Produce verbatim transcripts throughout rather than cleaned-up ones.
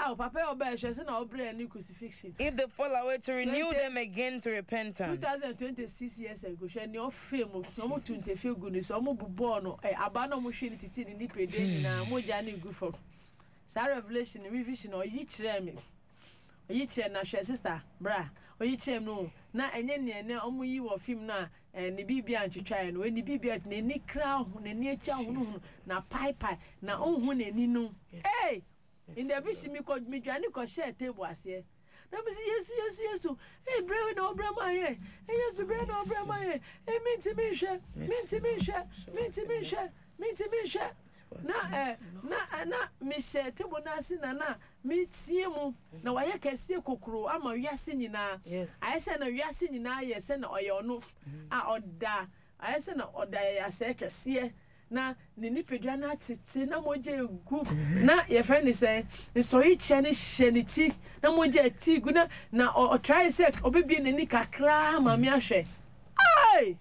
Oh, Papa Oba Shesina Obre and new crucifixion. If they fall away, to renew twenty, them again to repentance. twenty twenty-six years ago, she no film, no more to feel good, so more born, a abano machine to the nipple, and more Johnny Guffo. Sarah Revelation, revision or each remi. Each and a sister, bra, or each no, not any near almost you or film now, and the baby and to try and when the baby at any crown, the near chow, na pipe, na own one and no. Hey! In the vision, me called me Johnny Cochet table was here. Let me see, yes, yes, yes. Hey, Brain or Brahma, hey, yes, Brain or Brahma, hey, Minty Misha, Minty Misha, Minty Misha, Minty Misha. Na, eh, na, na, Misha, table Nassin, na, meet Simu. Now I can see a cockroach. I'm a yasin in a. Yes, I send a yasin in a, yes, and or your no, or da. I send or da, I say, see. Na ni nipadwa na tete na moje egu na your friend is say so each any shenity na moje ti gu na na o try say obebi ne ni kakra ma me ahwe ai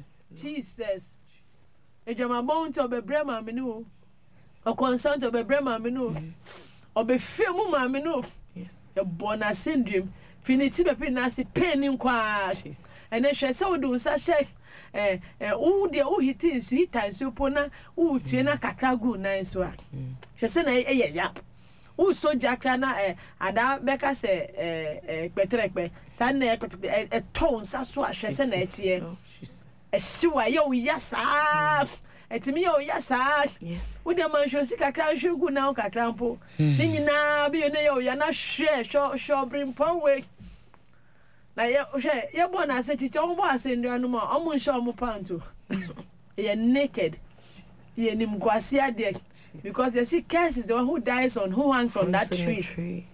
Jesus ejama bon to bebre ma me no o consent obebre ma me no obefe mu ma me no yes e bona syndrome finiti be pe na se pain nkwa ene hwe se wo do sa she eh eh wo de wo hiti nsu hita nsu pona wo tue na kakra gu nan so a hwe se na eye ya wo so jakra na eh ada beka se eh eh petrekpe sa na e to nsa so a hwe se na etie e hyewa ye wo yasa etimi ye wo yasa wo de man hwe si kakra hwe gu na kakra mpo ni nyina bi ne ye wo ya na hwe sho sho brimpo we na ye hwe ye bo na se titi o bo asendua no ma o mo hwe o mo panto ye naked ye nim kwase ade because they see curse is the one who dies on who hangs on that tree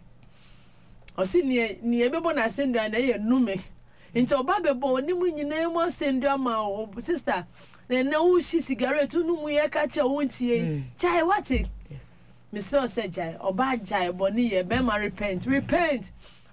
o si ni ni e be bo na asendua na ye nume nti oba be bo ni mu nyina mo asendua ma o sister na na wo shi cigarette nu mu ye ka che wo ntie chai what yes Mister Osejai oba jai boni ye be ma repent repent.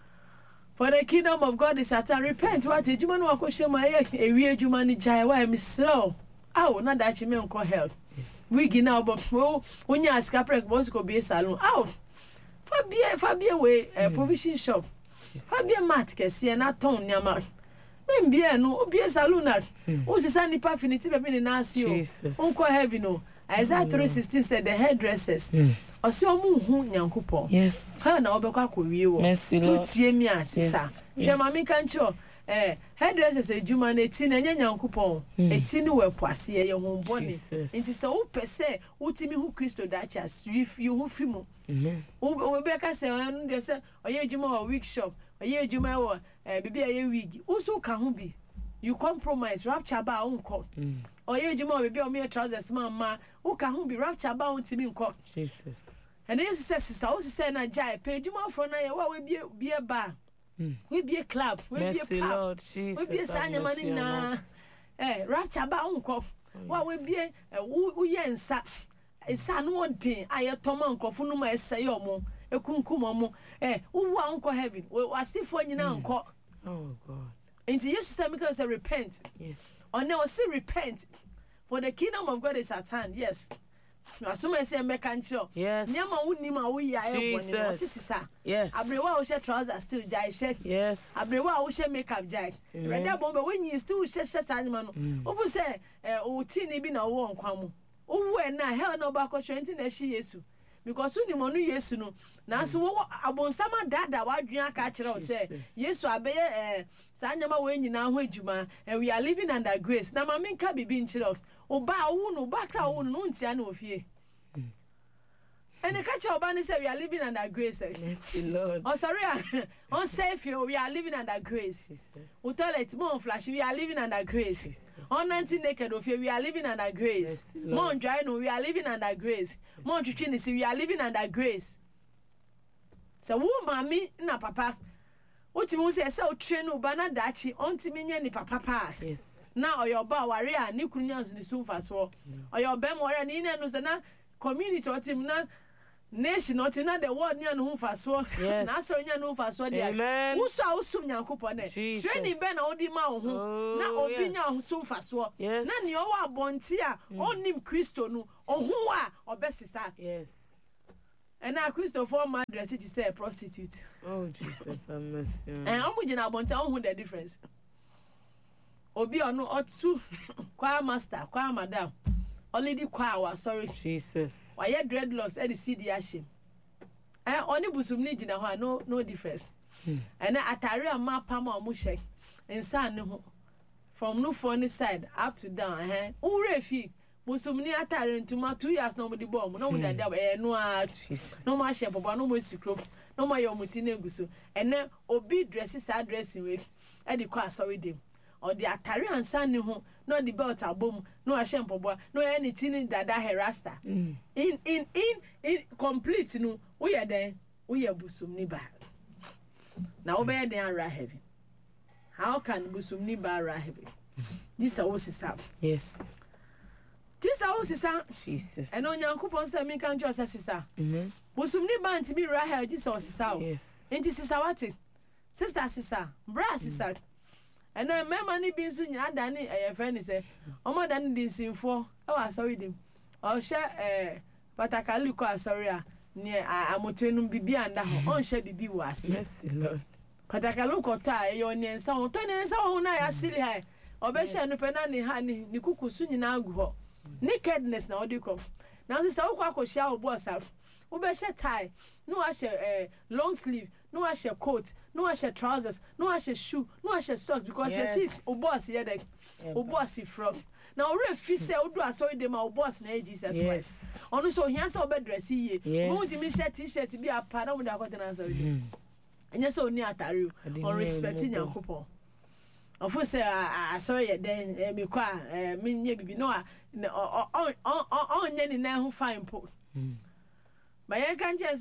For the kingdom of God is at hand. Repent. What did you want to question my a weird human jai? Why, Miss Slow? Oh, not that you may call help. We get now, but when you ask Capric, was go be a salon. Oh, Fabia, Fabia way, a provision shop. Fabia Matke, see, and not tone Yama. Maybe no, be a saloon. Who's the sunny parfinity in Nasio? Uncle Heavy no. Isaiah three sixteen said the hairdressers. Oso mu hu nyankopon. Yes. Ha na obekwa kowie wo. Tu tie mi asisa. Hwe mami kancho eh hairdressers ejuma na eti na nyankopon. Eti ni we poase ye ho mbone. Nti so wo pese utimi hu Kristo da cha if you hu fimu. Amen. Wo be ka se no de se oye ejuma wa wig shop. Oye ejuma wa eh bibi aye wig. Wo so ka hu bi. You compromise rapture ba unko. Oye ejuma bibi o me trousers mama who can who be rapture ba untimi nko Jesus and you say sister who say na jai pay ejuma for na ye wa we be be a bar we be a club we be a pub we be a sanya mani na eh rapture ba unko wa we be wo ye nsa nsa no odin aye toma nkofo no ma ese ye omo ekunkum omo eh wo wa unko heaven we asifo nyina nko oh god. And Jesus said, because say repent. Yes. Or no, say repent. For the kingdom of God is at hand. Yes. As soon as I say make control. Yes. Nyama unima uya Jesus. Yes. Abrewa ushe trousers still jai she. Yes. Abrewa ushe makeup jai. Reda bombe when you still she she sanimano. Ofu say eh uti ni bi na wo nkwamu. Owu na hell no ba ko twenty na shi Yesu. Because you know Yesu no na so wo abonsama dada wadwen aka kire o say Yesu abeye eh sa nyama we nyina ho adwuma and we are living under grace na ma menka bibi nkire o ba wo no ba kra wo no ntia na ofie and the catch oba ni say we are living under grace. Yes Lord. Oh sorry on safe we are living under grace. We toilet more flash we are living under grace. On nineteen naked of we are living under grace. More dry no we are living under grace. More trinity we are living under grace. So wo mami na papa Otimu say say o train u bana dachi ontimi nya ni papa pa. Yes. Na oyo ba ware a ni kunya nso ni sumfa so. Oyo ba mo ware ni na no se na community otim na nation otim na the world nya no mfa so. Na so nya no mfa so dia. Wo so a usum nyankopɔ ne. Training be na odi ma wo ho. Na obi nya ho sumfa so. Na ni o wa bonti a onim Kristo no. Ohu a obesisa. Yes. And now Christopher man dress it say a prostitute. Oh Jesus, I miss you. And I'm going to want to the difference. Obi ono otu choir master, choir madam. Only the choir was sorry. Jesus. Why your dreadlocks at the C D ashim. Eh, only busum ni jina ho no no difference. And then atari a map pama omushe. Insan no from no funny side up to down eh. Urefi busum ni atari ntuma two years no the bomb. No mo da eh no a no ma she papa no mo sikro. No ma yo muti na eguso. And then obi dresses that dressing way. E di kwa sorry dem. Or the atari ansa ni ho no the belt abom no ahye mpoboa no anything dada herasta mm. in in in in complete no we are there we are busum ni ba na we be there ara heaven. How can busum ni ba ara heaven? This a wosisa. Yes, this a wosisa. Jesus. And on Yankopon say me kan jo sisa. Mhm. Busum ni ba ntimi ra heaven this wosisa. Yes. Enti sisa what? Sister sisa, bra sisa. And then my money being soon, you had done it. A friend is a Oma than this info. Oh, I sorry them. I'll share a Patakaluka, sorry, near Amotenum Bibi and on share Bibi was. Yes, Lord. Patakaluko tie your name, so ten and so on. I silly high. Obesha and Penani honey, Nikuku soon now go. Nakedness now, do you come? Now this all quack shall boss up. Obesha tie. No, I share a long sleeve. No I share coat, no I share trousers, no I share shoe, no I share socks because yes. You see, oh boss here, like, oh boss from. Now, if you say, oh, do I sorry, them, our boss, na Jesus. Yes. On so here's our bed dress here. Yes. Won't you shirt t-shirt to be a part of the cotton answer? And you're so near Taru or respecting your couple. Of course, I saw you then, me qua, me, maybe no, on any now who find po. But I can't just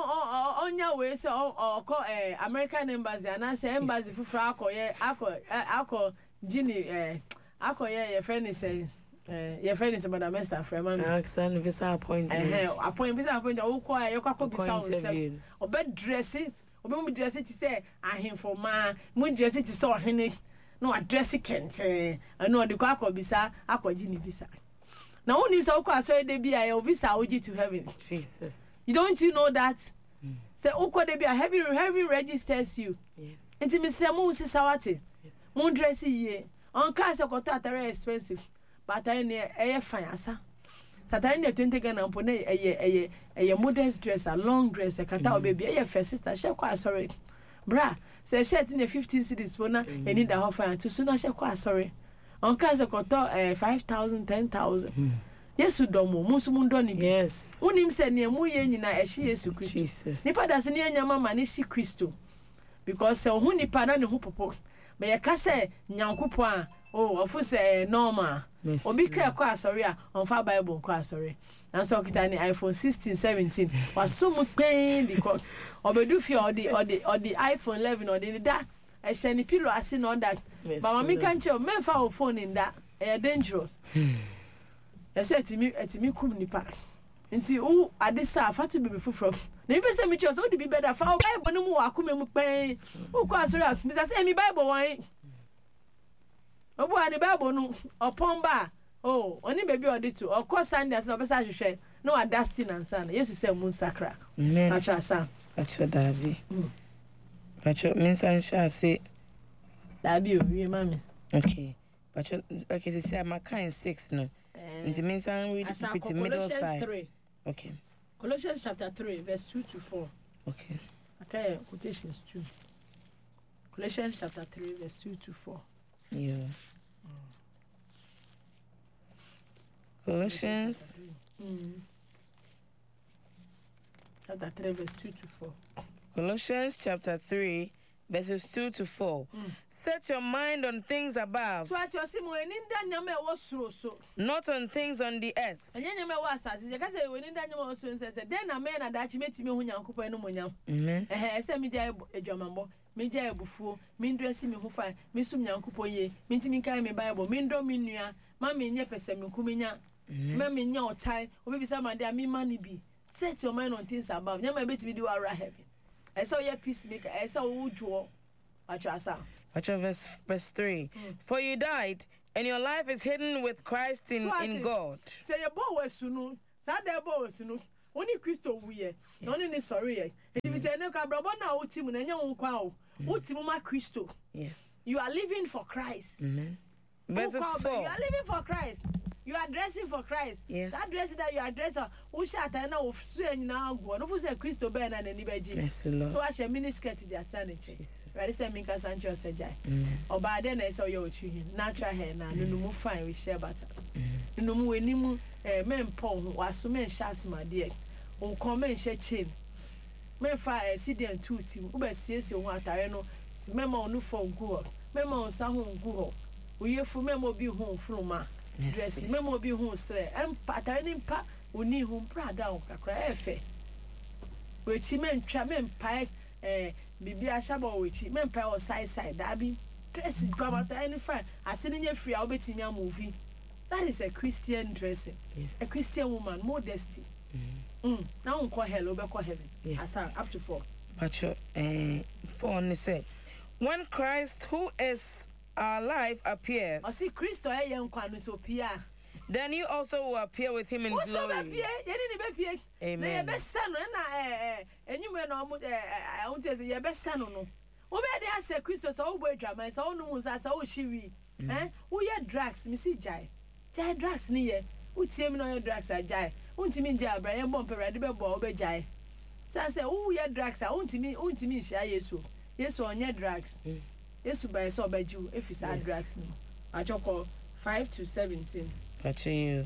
on your way so or call American embassy and I say embassy for Franco, yeah, Alco, Ginny, eh, Alco, yeah, your friend is your friend is about a master friend. Accent visa appointment. Appoint visa appointment, oh, quiet, your cocoa be sound or bed dressing, or be dressing to say, I him for ma, moon dressing to saw henny, no address it can't, I know the cocoa bisa, Aqua Ginny visa. Now, only so called so they be a visa O G to heaven. Jesus. You don't you know that? Mm. Say, oh, could they be a heavy, heavy registers you? Yes. It's Mister Moon Sisawati. Yes. Moon dressy ye. On cars of Kota very expensive. But I near a fire, sir. Saturday twenty gun and pone a a a modest dress, a long dress, a catao baby, a first sister, she quite sorry. Bra, say shirt in a fifteen cities, bona, and in the half fire too soon. I shall quite sorry. On cars of Kota five thousand, ten thousand. Yes, Domo, Musumundoni. Yes. Unim said near Muyen, I she is Jesus. Nipa doesn't near your mamma, Nishi Christo. Because so who nipa no hupopo. But a case, Nyankupa, oh, of who's a norma. Or be clear, qua sorry, on far Bible, qua sorry. And so Kitani iPhone sixteen, seventeen was so much pain because or be do or the or the or the iPhone eleven or the that. I send the pillow, I seen on that. But I can't tell men for phone in that. They are dangerous. I said to me, at me, come nipa. And see, oh, I decide far to be from. Maybe say me just would be better for Bible no more. I come pay. Oh, cause sorry, Mister Say me Bible wine. Oh, boy, the Bible no upon bar. Oh, only baby or the two. Of course, Sunday as no besides share. No, I dustin and son. Yes, you say moon sacra. Natural son. Natural daddy. Natural means I shall say. That be you, mammy. Okay. But okay, say I'm a kind six no. And it means I'm reading the middle side. three. Okay. Colossians chapter three, verse two to four. Okay. Okay, quotations two. Colossians chapter three, verse two to four. Yeah. Mm. Colossians. Mm. Chapter three, verse two to four. Colossians chapter three, verses two to four. Mm. Set your mind on things above. So at your simo eninda nyame was so. Not on things on the earth. And nyame was as you can say when eninda nyame was so says then a man that meti me hu nyankopon no monyam. Amen. Eh say me jai adwamambo, me jai abufuo, me ndresi me hu fa, me sum nyankopon ye, me ntimi kan me Bible, me ndo me nua, ma me nye pese me kumenya. Ma me nya otai, obi bisa ma dey me mani bi. Set your mind on things above. Nyame beti me do ara heaven. I saw your peacemaker, I saw wudwo. Achasa. Verse, verse three. Mm. For you died, and your life is hidden with Christ in, in God. Say your boy was sunu. Sada boy was sunu. Only Christo wuye. Only ni sorry ye. If you tell no kabrabo na uti mu na nya wonkwa o. Uti mu ma Christo. Yes. You are living for Christ. Amen. Verses four. You are living for Christ. You are dressing for Christ. Yes. That dress that you are dressing, who shot and now su and now go. No, for say Christo Ben and any beji. Yes, Lord. So I shall miniskirt the attorney. Ready, say Minka Sancho Sajai. Amen. Or by then I saw you with you. Natural hair now. No more fine with share butter. No more any more men pong was so many shots, my dear. O come and share chain. Men fire a city and two team. Who best says you want I know. Memo no phone go. Memo on some go. We have for memo be home from ma. Dress memo be home straight. And pattern pa. We need home prada on cacra efe. Which men tramen pie eh bibi ashaba which men pie or side side dabi. Dress is about any fine. I send in your free I'll bet in your movie. That is a Christian dressing. Yes. A Christian woman, modesty. Mm. Mm. Now call hell over call heaven. Yes. Up to four. But you eh four only say when Christ who is our life appears. I see Christ or young kwanu so pia. Then you also will appear with him in also glory. Appear, you Amen. Na best son na eh and you men almost I want to say your best son no. Obe dey say Christ so obo drama so no musa so o shiwi. Eh? Who ye drugs me see jai. Jai drugs ni ye. Who tie me no ye drugs a jai. Untimi jai abra ye bompe ready be bo obe jai. So I say who ye drugs a untimi untimi hia Yesu. Yesu onye drugs. Yesu by so beju if is yes. drugs. Achoko five to seventeen. But you.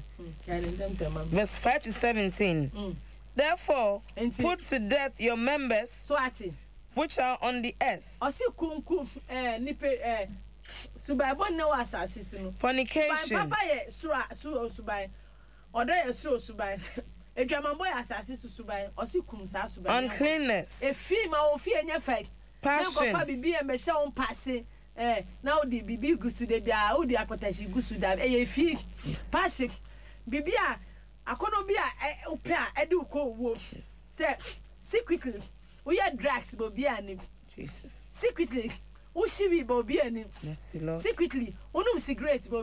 Mm. Verse five to seventeen. Mm. Therefore, put to death your members so ati which are on the earth. Osi kunkum eh nipe eh subai bon na wasase sinu. Fornication. Papa ye sura sura subai. Odo ye sura subai. Edwamambo ya asase subai. Osi kum sa subai. Uncleanness. Efi ma ofi enya fake. Passion. Na ko fa bibi e me hye on passe. Eh na odi bibi gusu de bia odi akotashi gusu da e fi. Passion. Bibi a akono bi a ope a edi ko wo. Say secretly we are drugs bobi ani. Jesus. Secretly, who she be bobi ani. Yes, Lord. Secretly, unum cigarette